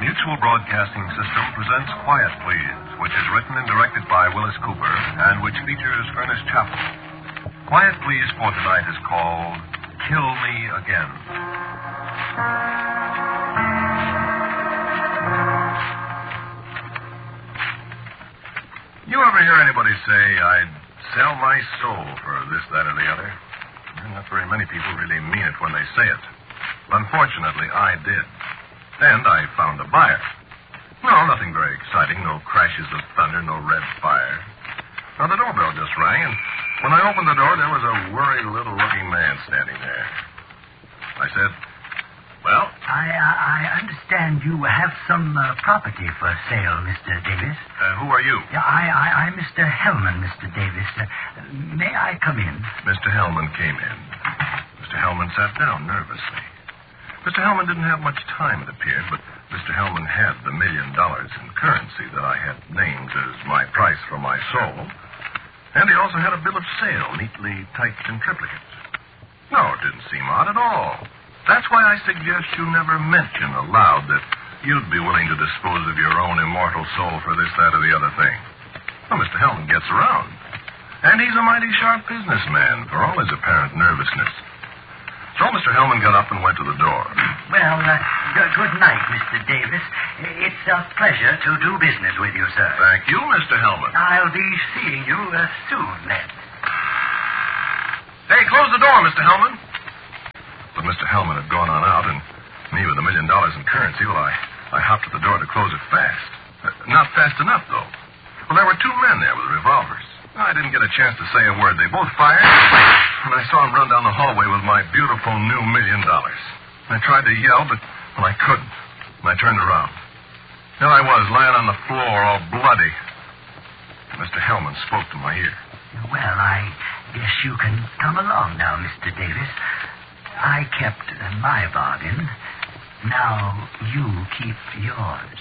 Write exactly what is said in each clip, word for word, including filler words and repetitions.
Mutual Broadcasting System presents Quiet Please, which is written and directed by Willis Cooper and which features Ernest Chappell. Quiet Please for tonight is called Kill Me Again. You ever hear anybody say, I'd sell my soul for this, that, or the other? Not very many people really mean it when they say it. Unfortunately, I did. And I found a buyer. No, nothing very exciting. No crashes of thunder, no red fire. Now, the doorbell just rang, and when I opened the door, there was a worried little-looking man standing there. I said, well? I uh, I understand you have some uh, property for sale, Mister Davis. Uh, who are you? Yeah, I, I, I'm Mister Hellman, Mister Davis. Uh, may I come in? Mister Hellman came in. Mister Hellman sat down nervously. Mister Hellman didn't have much time, it appeared, but Mister Hellman had the million dollars in currency that I had named as my price for my soul, and he also had a bill of sale neatly typed in triplicate. No, it didn't seem odd at all. That's why I suggest you never mention aloud that you'd be willing to dispose of your own immortal soul for this, that, or the other thing. Well, Mister Hellman gets around, and he's a mighty sharp businessman for all his apparent nervousness. So Mister Hellman got up and went to the door. Well, uh, g- good night, Mister Davis. It's a pleasure to do business with you, sir. Thank you, Mister Hellman. I'll be seeing you uh, soon, then. Hey, close the door, Mister Hellman. But Mister Hellman had gone on out, and me with a million dollars in currency, well, I, I hopped at the door to close it fast. Uh, not fast enough, though. Well, there were two men there with revolvers. I didn't get a chance to say a word. They both fired, and I saw them run down the hallway with my beautiful new million dollars. I tried to yell, but, well, I couldn't. And I turned around. There I was, lying on the floor, all bloody. Mister Hellman spoke to my ear. Well, I guess you can come along now, Mister Davis. I kept uh, my bargain. Now you keep yours.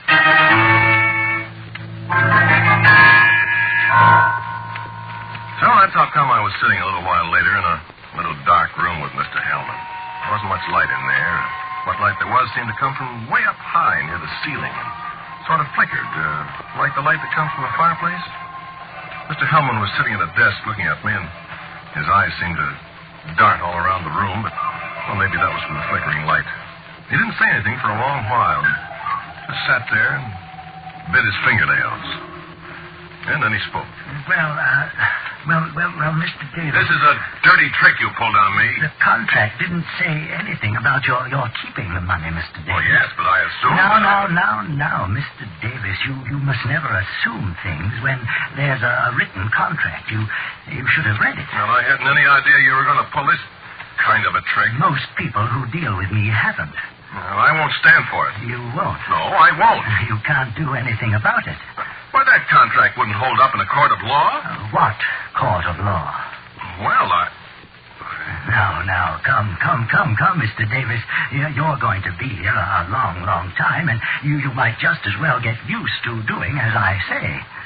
So that's how come I was sitting a little while later in a little dark room with Mister Hellman. There wasn't much light in there. What light there was seemed to come from way up high near the ceiling and sort of flickered, uh, like the light that comes from a fireplace. Mister Hellman was sitting at a desk looking at me, and his eyes seemed to dart all around the room, but, well, maybe that was from the flickering light. He didn't say anything for a long while, and just sat there and bit his fingernails. And then he spoke. Well, uh, well, well, well, Mister Davis. This is a dirty trick you pulled on me. The contract didn't say anything about your, your keeping the money, Mister Davis. Oh, yes, but I assumed... Now, that... now, now, now, Mister Davis, you, you must never assume things when there's a, a written contract. You, you should have read it. Well, I hadn't any idea you were going to pull this kind of a trick. Most people who deal with me haven't. Well, I won't stand for it. You won't. No, I won't. You can't do anything about it. Why, that contract wouldn't hold up in a court of law. Uh, what court of law? Well, I... Now, now, come, come, come, come, Mister Davis. You're going to be here a long, long time, and you, you might just as well get used to doing as I say.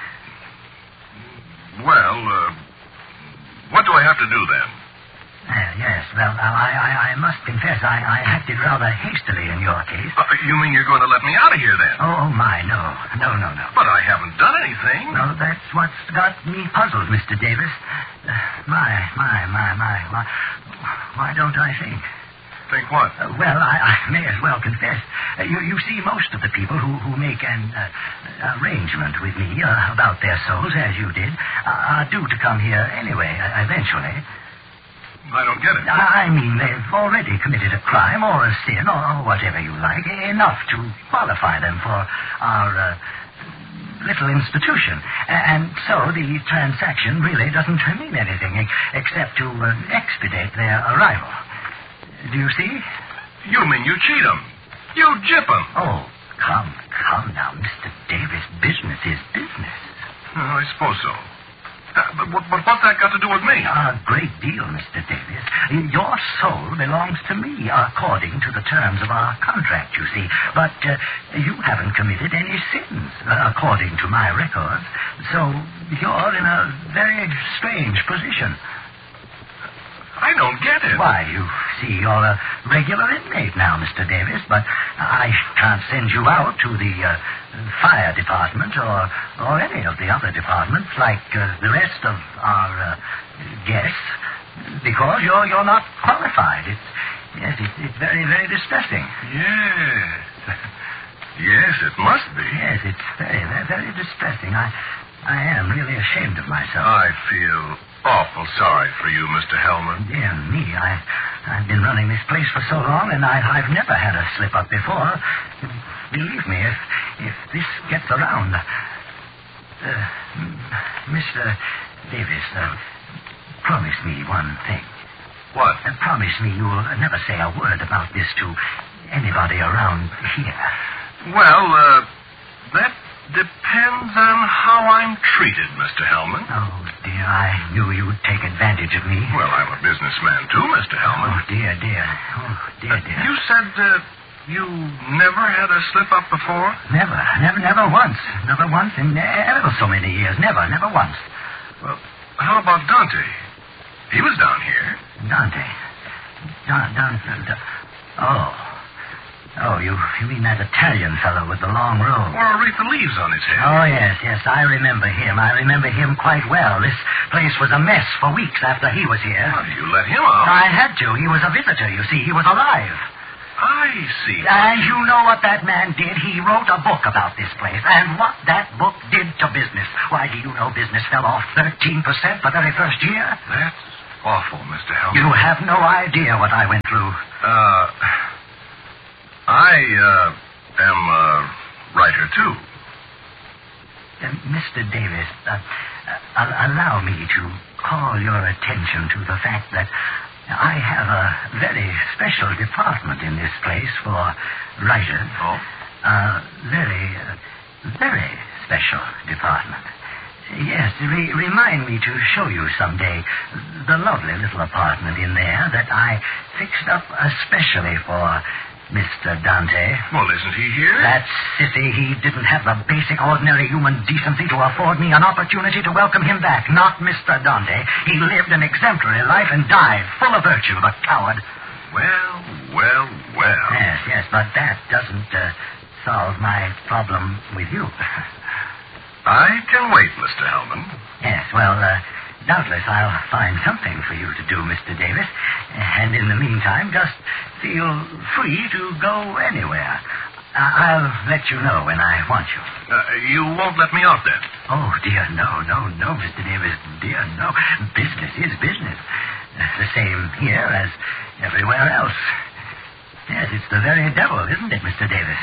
Well, uh, what do I have to do then? Uh, yes, well, I, I, I must confess I, I acted rather hastily in your case. Uh, you mean you're going to let me out of here then? Oh, my, no. No, no, no. But I haven't done anything. No, that's what's got me puzzled, Mister Davis. Uh, my, my, my, my, my. Why don't I think? Think what? Uh, well, I, I may as well confess. Uh, you, you see, most of the people who, who make an uh, arrangement with me uh, about their souls, as you did, uh, are due to come here anyway, uh, eventually. I don't get it. I mean, they've already committed a crime or a sin or whatever you like, enough to qualify them for our uh, little institution. And so the transaction really doesn't mean anything except to uh, expedite their arrival. Do you see? You mean you cheat them? You gyp them? Oh, come, come now, Mister Davis. Business is business. Oh, I suppose so. Uh, but, but what's that got to do with me? A great deal, Mister Davis. Your soul belongs to me, according to the terms of our contract, you see. But uh, you haven't committed any sins, uh, according to my records. So you're in a very strange position. I don't get it. Why, you see, you're a regular inmate now, Mister Davis, but I can't send you out to the uh, fire department or or any of the other departments like uh, the rest of our uh, guests because you're you're not qualified. It's yes, it's, it's very very distressing. Yes, yes, it must be. Yes, it's very very, very distressing. I I am really ashamed of myself. I feel awful sorry for you, Mister Hellman. Dear me, I, I've been running this place for so long, and I, I've never had a slip-up before. Believe me, if if this gets around... Uh, Mister Davis, uh, promise me one thing. What? Uh, promise me you'll never say a word about this to anybody around here. Well, uh, that depends on how I'm treated, Mister Hellman. Oh, dear, I knew you'd take advantage of me. Well, I'm a businessman, too, Mister Hellman. Oh, dear, dear. Oh, dear, dear. Uh, you said uh, you never had a slip-up before? Never, never, never once. Never once in ever so many years. Never, never once. Well, how about Dante? He was down here. Dante? Don, Don, Don, oh. Oh, you, you mean that Italian fellow with the long robe? Or a wreath of leaves on his head. Oh, yes, yes, I remember him. I remember him quite well. This place was a mess for weeks after he was here. Well, you let him out. I had to. He was a visitor, you see. He was alive. I see. And you know what that man did? He wrote a book about this place. And what that book did to business. Why, do you know business fell off thirteen percent the very first year? That's awful, Mister Hellman. You have no idea what I went through. Uh... I, uh, am a writer, too. Uh, Mister Davis, uh, uh, allow me to call your attention to the fact that I have a very special department in this place for writers. Oh? A very, uh, very special department. Yes, re- remind me to show you someday the lovely little apartment in there that I fixed up especially for Mister Dante. Well, isn't he here? That sissy, he didn't have the basic, ordinary human decency to afford me an opportunity to welcome him back. Not Mister Dante. He lived an exemplary life and died full of virtue, the coward. Well, well, well. Yes, yes, but that doesn't uh, solve my problem with you. I can wait, Mister Hellman. Yes, well, uh, doubtless I'll find something for you to do, Mister Davis. And in the meantime, just feel free to go anywhere. Uh, I'll let you know when I want you. Uh, you won't let me out, then? Oh, dear, no, no, no, Mister Davis. Dear, no. Business is business. The same here as everywhere else. Yes, it's the very devil, isn't it, Mister Davis?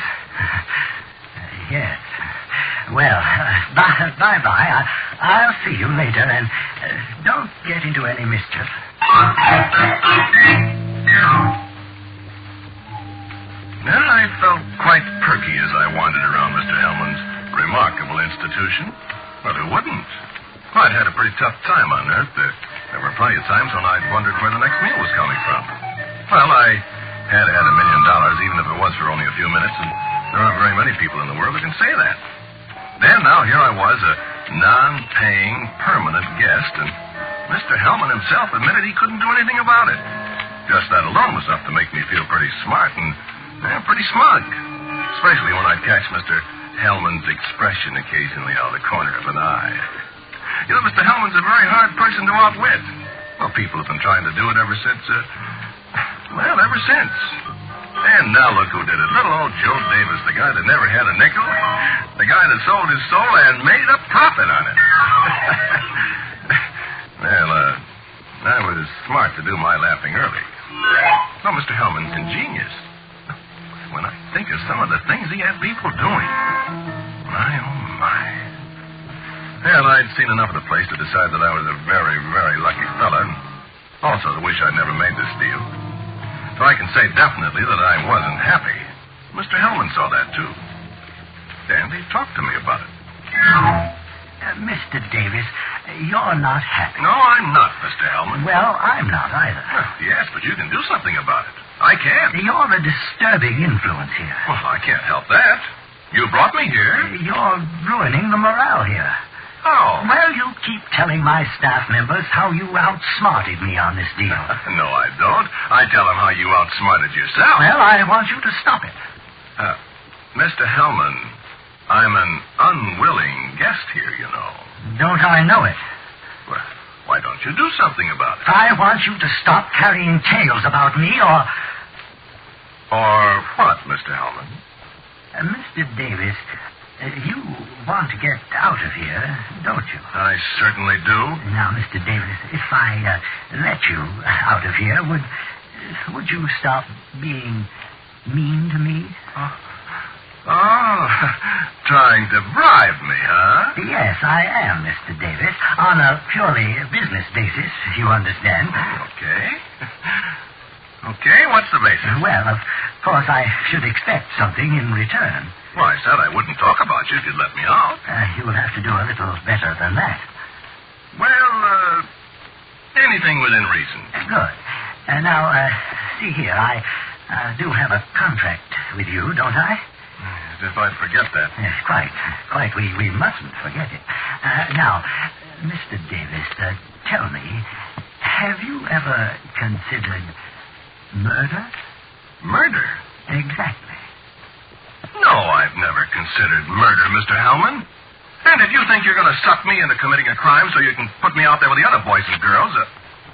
Yes. Well, uh, bye, bye-bye. I, I'll see you later, and uh, don't get into any mischief. Well, I felt quite perky as I wandered around Mister Hellman's remarkable institution. Well, who wouldn't? Well, I'd had a pretty tough time on Earth. There, there were plenty of times when I'd wondered where the next meal was coming from. Well, I had had a million dollars, even if it was for only a few minutes, and there aren't very many people in the world who can say that. Then, now, here I was, a non-paying, permanent guest, and Mister Hellman himself admitted he couldn't do anything about it. Just that alone was enough to make me feel pretty smart and eh, pretty smug, especially when I'd catch Mister Hellman's expression occasionally out of the corner of an eye. You know, Mister Hellman's a very hard person to outwit. Well, people have been trying to do it ever since, uh, well, ever since. And now look who did it. Little old Joe Davis, the guy that never had a nickel. The guy that sold his soul and made a profit on it. Well, uh, I was smart to do my laughing early. Well, Mister Hellman's ingenious. When I think of some of the things he had people doing. My, oh, my. Well, I'd seen enough of the place to decide that I was a very, very lucky fella. And also to wish I'd never made this deal. So I can say definitely that I wasn't happy. Mister Hellman saw that, too. And he talked to me about it. Uh, Mister Davis, you're not happy. No, I'm not, Mister Hellman. Well, I'm not either. Well, yes, but you can do something about it. I can. You're a disturbing influence here. Well, I can't help that. You brought me here. You're ruining the morale here. How? Well, you keep telling my staff members how you outsmarted me on this deal. No, I don't. I tell them how you outsmarted yourself. Well, I want you to stop it. Uh, Mister Hellman, I'm an unwilling guest here, you know. Don't I know it? Well, why don't you do something about it? I want you to stop carrying tales about me, or... Or what, Mister Hellman? Uh, Mister Davis, uh, you want to get out of here, don't you? I certainly do. Now, Mister Davis, if I uh, let you out of here, would would you stop being mean to me? Oh, oh trying to bribe me, huh? Yes, I am, Mister Davis, on a purely business basis, you understand. Okay. Okay, what's the basis? Well, of course, I should expect something in return. Well, I said I wouldn't talk about you if you'd let me out. Uh, you will have to do a little better than that. Well, uh, anything within reason. Uh, good. Uh, now, uh, see here, I uh, do have a contract with you, don't I? As if I'd forget that. Yes, quite. Quite. We, we mustn't forget it. Uh, now, Mister Davis, uh, tell me, have you ever considered murder? Murder? Exactly. No, I've never considered murder, Mister Hellman. And if you think you're going to suck me into committing a crime so you can put me out there with the other boys and girls... Uh...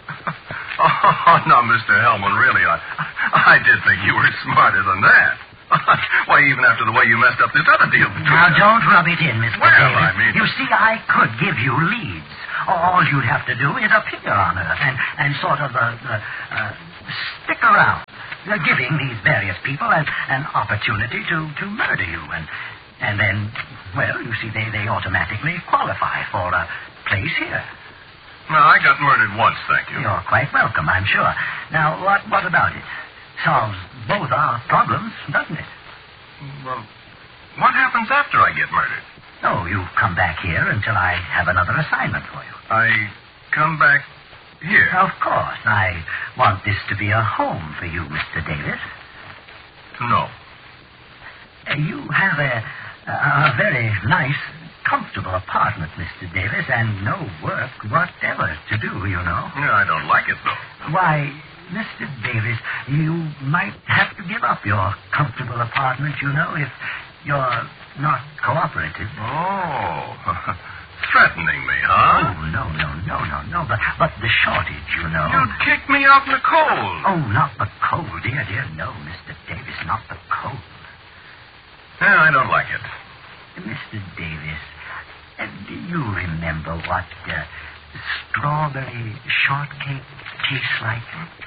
oh, no, Mister Hellman, really, I, I did think you were smarter than that. Why, even after the way you messed up this other deal between Now, us. don't rub it in, Mister Well, Davis. I mean... You see, I could give you leads. All you'd have to do is appear on Earth and, and sort of uh, uh, uh, stick around, uh, giving these various people an, an opportunity to, to murder you. And, and then, well, you see, they, they automatically qualify for a place here. No, I got murdered once, thank you. You're quite welcome, I'm sure. Now, what, what about it? Solves both our problems, doesn't it? Well, what happens after I get murdered? Oh, you come back here until I have another assignment for you. I come back here? Of course. I want this to be a home for you, Mister Davis. No. Uh, you have a, a very nice, comfortable apartment, Mister Davis, and no work whatever to do, you know. Yeah, I don't like it, though. Why, Mister Davis, you might have to give up your comfortable apartment, you know, if you're not cooperative. Oh, threatening me, huh? Oh, no, no, no, no, no, but, but the shortage, you know. You'd kick me out in the cold. Oh, not the cold, dear, dear, no, Mister Davis, not the cold. Yeah, I don't like it. Mister Davis, uh, do you remember what uh, strawberry shortcake tastes like?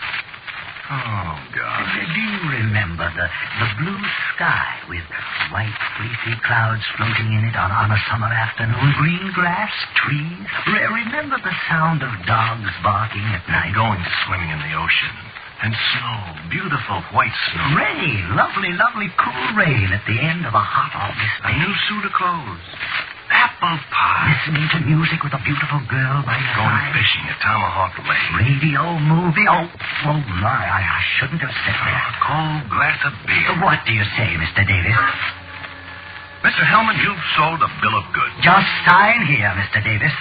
Oh, God. Uh, do you remember the, the blue sky with white fleecy clouds floating in it on, on a summer afternoon? Green grass, trees. Re- remember the sound of dogs barking at night? Going swimming in the ocean. And snow. Beautiful white snow. Rain. Lovely, lovely, cool rain at the end of a hot August A day. new suit of clothes. Apple pie. Listening to music with a beautiful girl by your Going side. fishing at Tomahawk Lake. Radio, movie. Oh, oh my, I, I shouldn't have said that. A cold glass of beer. What do you say, Mister Davis? Mister Hellman, you've sold a bill of goods. Just sign here, Mister Davis.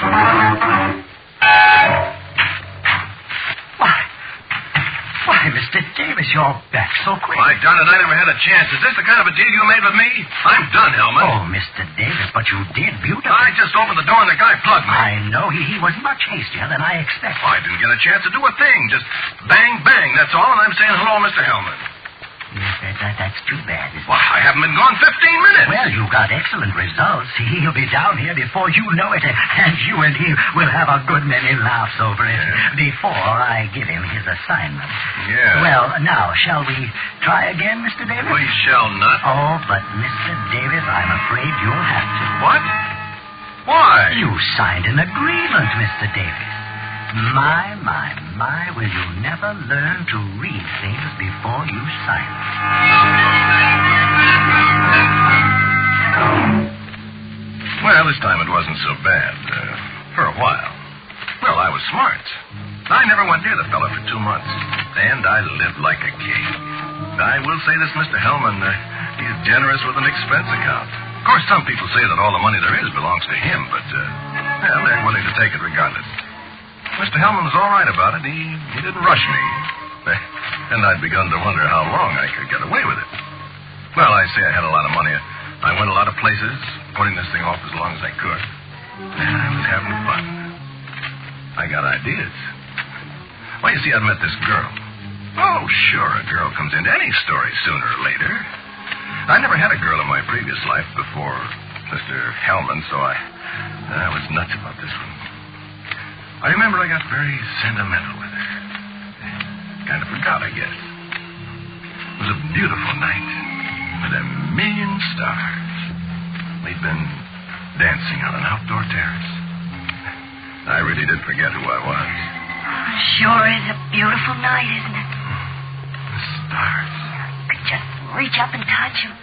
Why? Why, Mister Davis, you're back so quick. Why, darn it, I never had a chance. Is this the kind of a deal you made with me? I'm done, Hellman. Oh, Mister Davis, but you did beautifully. I just opened the door and the guy plugged me. I know. He, he was much hastier than I expected. I didn't get a chance to do a thing. Just bang, bang, that's all, and I'm saying hello, Mister Hellman. Yes, that, that, that's too bad, isn't Why, it? I haven't been gone fifteen minutes. Well, you got excellent results. He'll be down here before you know it, and you and he will have a good many laughs over it Yeah. before I give him his assignment. Yeah. Well, now, shall we try again, Mister Davis? We shall not. Oh, but Mister Davis, I'm afraid you'll have to. What? Why? You signed an agreement, Mister Davis. My, my, my, will you never learn to read things before you sign them. Well, this time it wasn't so bad. Uh, for a while. Well, I was smart. I never went near the fellow for two months. And I lived like a king. I will say this, Mister Hellman, uh, he's generous with an expense account. Of course, some people say that all the money there is belongs to him, but, uh, well, they're willing to take it regardless. Mister Hellman was all right about it. He, he didn't rush me. And I'd begun to wonder how long I could get away with it. Well, I say I had a lot of money. I went a lot of places, putting this thing off as long as I could. And I was having fun. I got ideas. Well, you see, I'd met this girl. Oh, sure, a girl comes into any story sooner or later. I never had a girl in my previous life before Mister Hellman, so I, I was nuts about this one. I remember I got very sentimental with her. Kind of forgot, I guess. It was a beautiful night with a million stars. We'd been dancing on an outdoor terrace. I really did forget who I was. Sure is a beautiful night, isn't it? The stars. I could just reach up and touch them.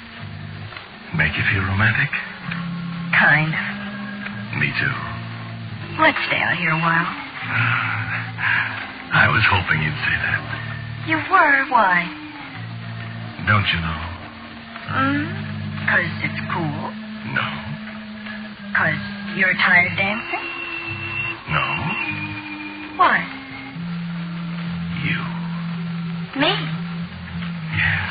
Make you feel romantic? Kind of. Me too. Let's stay out here a while. Uh, I was hoping you'd say that. You were? Why? Don't you know? Hmm? Because it's cool? No. Because you're tired of dancing? No. What? You. Me? Yes.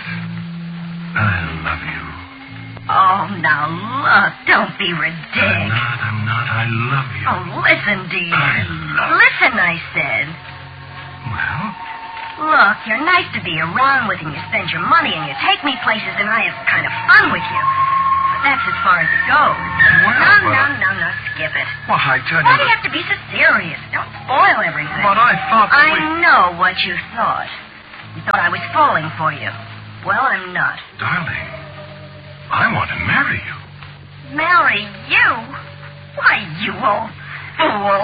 I love you. Oh, now look. Don't be I'm ridiculous. not, I'm not. I love you. Oh, listen, dear. I love you. Listen, I said. Well? Look, you're nice to be around with, and you spend your money, and you take me places, and I have kind of fun with you. But that's as far as it goes. Well, no, but- no, no, no, skip it. Well, I tell you Why do you that... have to be so serious? Don't spoil everything. But I thought that I we... know what you thought. You thought I was falling for you. Well, I'm not. Darling, I want to marry you. Marry you? Why, you old fool.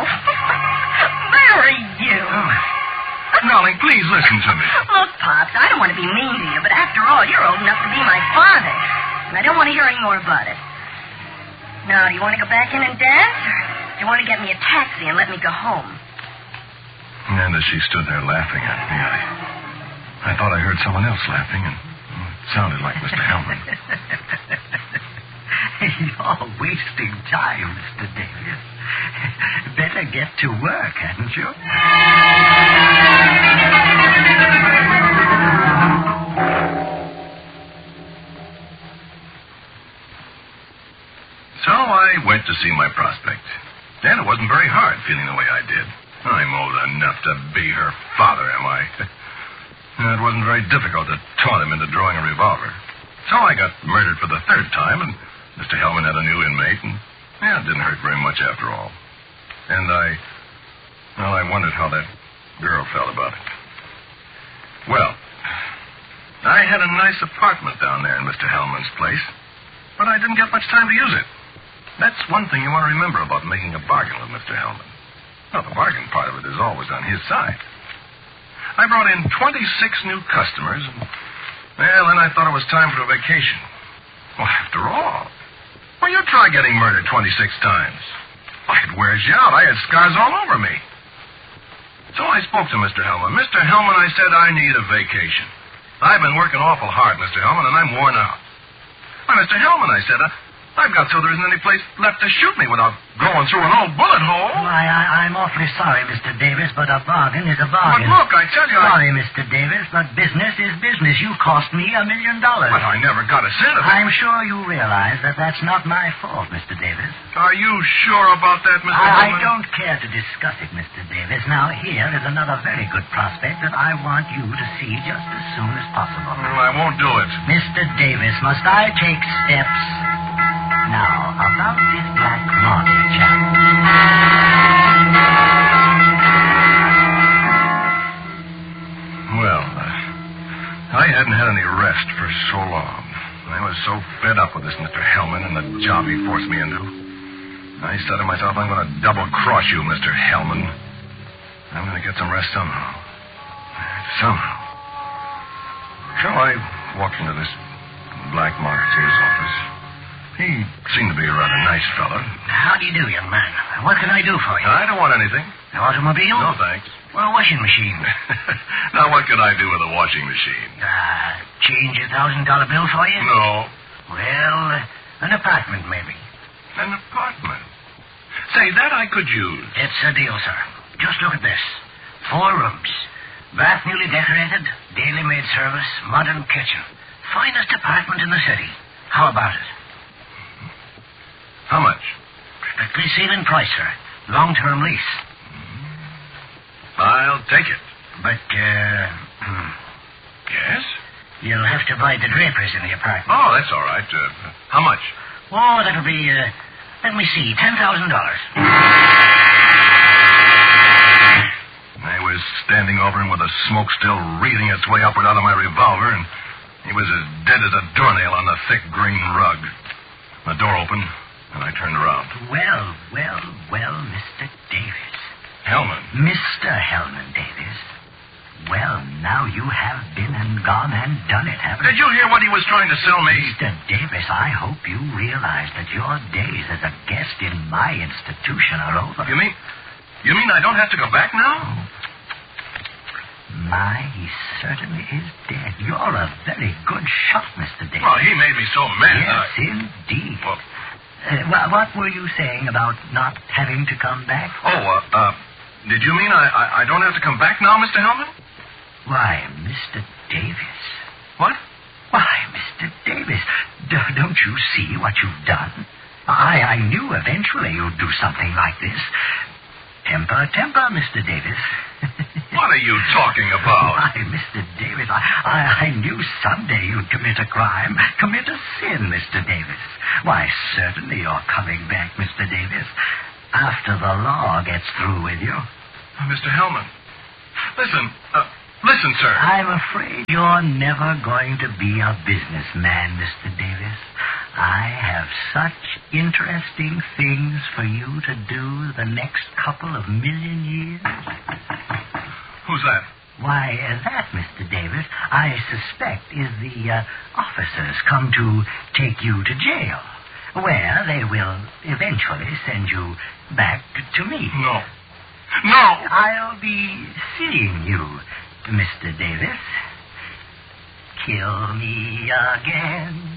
Marry you. Darling. Darling, please listen to me. Look, Pops, I don't want to be mean to you, but after all, you're old enough to be my father. And I don't want to hear any more about it. Now, do you want to go back in and dance, or do you want to get me a taxi and let me go home? And as she stood there laughing at me, I... I thought I heard someone else laughing, and well, it sounded like Mister Hellman. You're wasting time, Mister Davis. Better get to work, hadn't you? So I went to see my prospect. And it wasn't very hard feeling the way I did. I'm old enough to be her father, am I? It wasn't very difficult to taunt him into drawing a revolver. So I got murdered for the third time, and Mister Hellman had a new inmate, and yeah, it didn't hurt very much after all. And I, well, I wondered how that girl felt about it. Well, I had a nice apartment down there in Mister Hellman's place, but I didn't get much time to use it. That's one thing you want to remember about making a bargain with Mister Hellman. Well, the bargain part of it is always on his side. I brought in twenty-six new customers, and, well, then I thought it was time for a vacation. Well, after all, well, you try getting murdered twenty-six times. Why, it wears you out. I had scars all over me. So I spoke to Mister Hellman. Mister Hellman, I said, I need a vacation. I've been working awful hard, Mister Hellman, and I'm worn out. Why, Mister Hellman, I said, uh, I've got so there isn't any place left to shoot me without going through an old bullet hole. Why, I, I'm awfully sorry, Mister Davis, but a bargain is a bargain. But look, I tell you, I... Sorry, Mister Davis, but business is business. You cost me a million dollars. But I never got a cent of it. I'm sure you realize that that's not my fault, Mister Davis. Are you sure about that, Mister I, I Hellman? don't care to discuss it, Mister Davis. Now, here is another very good prospect that I want you to see just as soon as possible. Well, I won't do it. Mister Davis, must I take steps? Now, about this black market chap. Well, uh, I hadn't had any rest for so long. I was so fed up with this Mister Hellman and the job he forced me into. I said to myself, I'm going to double-cross you, Mister Hellman. I'm going to get some rest somehow. Somehow. So I walked into this black marketeer's office. He seemed to be a rather nice fellow. How do you do, young man? What can I do for you? I don't want anything. An automobile? No, thanks. Well, a washing machine. Now, what could I do with a washing machine? Uh, change a thousand dollar bill for you? No. Well, uh, an apartment, maybe. An apartment? Say, that I could use. It's a deal, sir. Just look at this. Four rooms. Bath newly decorated, daily maid service, modern kitchen. finest apartment in the city. How about it? How much? Strictly ceiling price, sir. Long-term lease. I'll take it. But, uh... Yes? You'll have to buy the drapers in the apartment. Oh, that's all right. Uh, how much? Oh, that'll be, uh... let me see, ten thousand dollars. I was standing over him with the smoke still wreathing its way upward out of my revolver, and he was as dead as a doornail on the thick green rug. The door opened, and I turned around. Well, well, well, Mister Davis. Hellman. Mister Hellman Davis. Well, now you have been and gone and done it, haven't Did you hear what he was trying to sell me? Mister Davis, I hope you realize that your days as a guest in my institution are over. You mean... You mean I don't have to go back now? My, he certainly is dead. You're a very good shot, Mister Davis. Well, he made me so mad. Yes, I... indeed. Well... Uh, wha- what were you saying about not having to come back? Oh, uh, uh, did you mean I, I, I don't have to come back now, Mister Hellman? Why, Mister Davis. What? Why, Mister Davis, d- don't you see what you've done? I, I knew eventually you'd do something like this. Temper, temper, Mister Davis. What are you talking about? Why, Mister Davis, I, I, I knew someday you'd commit a crime, commit a sin, Mister Davis. Why, certainly you're coming back, Mister Davis, after the law gets through with you. Uh, Mister Hellman, listen, uh, listen, sir. I'm afraid you're never going to be a businessman, Mister Davis. I have such interesting things for you to do the next couple of million years. Who's that? Why, uh, that, Mister Davis, I suspect is the uh, officers come to take you to jail, where they will eventually send you back to me. No. No! I'll be seeing you, Mister Davis. Kill me again.